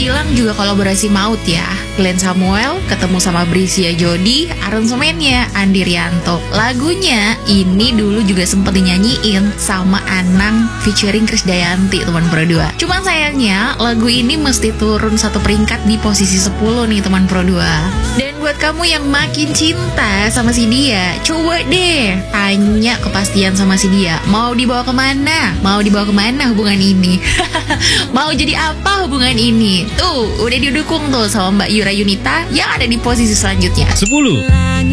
dibilang juga kolaborasi maut ya. Glenn Samuel ketemu sama Brisya Jody, aransemennya Andi Rianto. Lagunya ini dulu juga sempet dinyanyiin sama Anang featuring Krisdayanti teman Pro 2. Cuman sayangnya lagu ini mesti turun satu peringkat di posisi 10 nih teman Pro 2. Dan buat kamu yang makin cinta sama si dia, coba deh tanya kepastian sama si dia. Mau dibawa kemana? Mau dibawa kemana hubungan ini? Mau jadi apa hubungan ini? Tuh, udah didukung tuh sama Mbak Yura Yunita yang ada di posisi selanjutnya. 10.